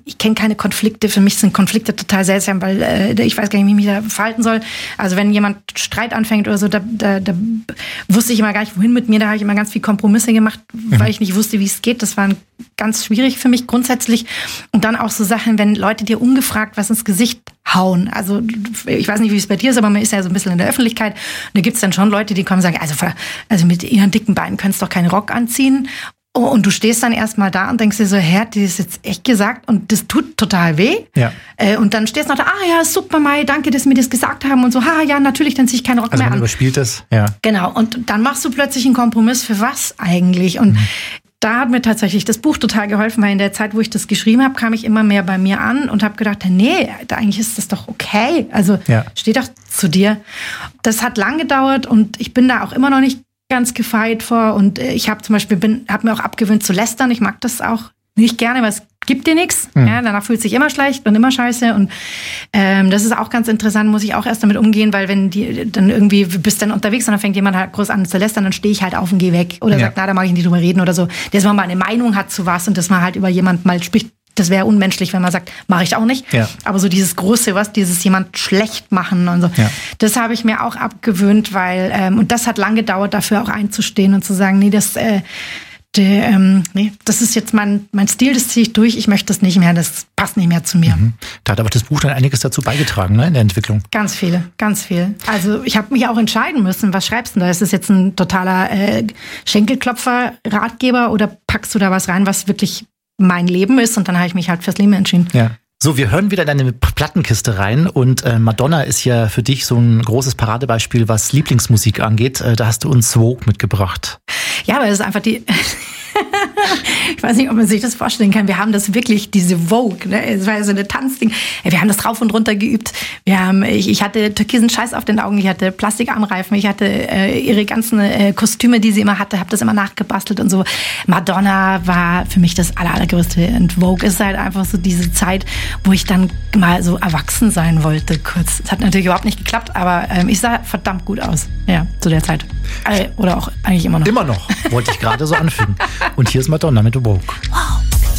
ich kenne keine Konflikte. Für mich sind Konflikte total seltsam, weil ich weiß gar nicht, wie ich mich da verhalten soll. Also wenn jemand Streit anfängt oder so, da wusste ich immer gar nicht, wohin mit mir. Da habe ich immer ganz viel Kompromisse gemacht, weil ich nicht wusste, wie es geht. Das war ganz schwierig für mich grundsätzlich. Und dann auch so Sachen, wenn Leute dir ungefragt was ins Gesicht hauen. Also ich weiß nicht, wie es bei dir ist, aber man ist ja so ein bisschen in der Öffentlichkeit. Und da gibt es dann schon Leute, die kommen und sagen, also mit ihren dicken Beinen könntest du doch keinen Rock anziehen. Oh, und du stehst dann erstmal da und denkst dir so, Herr, das ist jetzt echt gesagt und das tut total weh. Ja. Und dann stehst du noch da, ja, super, Mai, danke, dass Sie mir das gesagt haben und so, ja, natürlich, dann ziehe ich keinen Rock mehr an. Also man überspielt das, ja. Genau, und dann machst du plötzlich einen Kompromiss für was eigentlich? Und da hat mir tatsächlich das Buch total geholfen, weil in der Zeit, wo ich das geschrieben habe, kam ich immer mehr bei mir an und habe gedacht, nee, eigentlich ist das doch okay. Also steh doch zu dir. Das hat lang gedauert und ich bin da auch immer noch nicht ganz gefeit vor und ich habe zum Beispiel habe mir auch abgewöhnt zu lästern. Ich mag das auch nicht gerne, weil es gibt dir nichts. Ja, danach fühlt sich immer schlecht und immer scheiße und das ist auch ganz interessant, muss ich auch erst damit umgehen, weil wenn die dann irgendwie bist dann unterwegs und dann fängt jemand halt groß an zu lästern, dann stehe ich halt auf und gehe weg oder sagt, da mag ich nicht drüber reden oder so. Dass man mal eine Meinung hat zu was und dass man halt über jemand mal spricht. Das wäre unmenschlich, wenn man sagt, mache ich auch nicht. Ja. Aber so dieses große, dieses jemand schlecht machen und so, das habe ich mir auch abgewöhnt, weil, und das hat lang gedauert, dafür auch einzustehen und zu sagen, nee, das ist jetzt mein Stil, das ziehe ich durch, ich möchte das nicht mehr, das passt nicht mehr zu mir. Da hat aber das Buch dann einiges dazu beigetragen, ne, in der Entwicklung. Ganz viel, ganz viel. Also ich habe mich auch entscheiden müssen, was schreibst du da? Ist das jetzt ein totaler Schenkelklopfer-Ratgeber oder packst du da was rein, was wirklich mein Leben ist? Und dann habe ich mich halt fürs Leben entschieden. Ja. So, wir hören wieder in deine Plattenkiste rein und Madonna ist ja für dich so ein großes Paradebeispiel, was Lieblingsmusik angeht. Da hast du uns Vogue mitgebracht. Ja, weil es ist einfach ich weiß nicht, ob man sich das vorstellen kann. Wir haben das wirklich, diese Vogue, ne? Es war ja so eine Tanzding. Wir haben das rauf und runter geübt. Ich hatte türkisen Scheiß auf den Augen, ich hatte Plastikarmreifen, ich hatte ihre ganzen Kostüme, die sie immer hatte, habe das immer nachgebastelt und so. Madonna war für mich das Allergrößte. Und Vogue ist halt einfach so diese Zeit, wo ich dann mal so erwachsen sein wollte, kurz. Das hat natürlich überhaupt nicht geklappt, aber ich sah verdammt gut aus, ja, zu der Zeit. Oder auch eigentlich immer noch. Immer noch, wollte ich gerade so anfügen. Und hier ist Madonna mit Vogue. Wow.